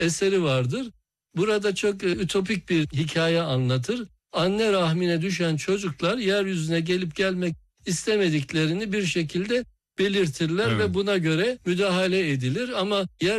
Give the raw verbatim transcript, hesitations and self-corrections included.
eseri vardır. Burada çok ütopik bir hikaye anlatır. Anne rahmine düşen çocuklar yeryüzüne gelip gelmek istemediklerini bir şekilde belirtirler, evet, ve buna göre müdahale edilir. Ama yer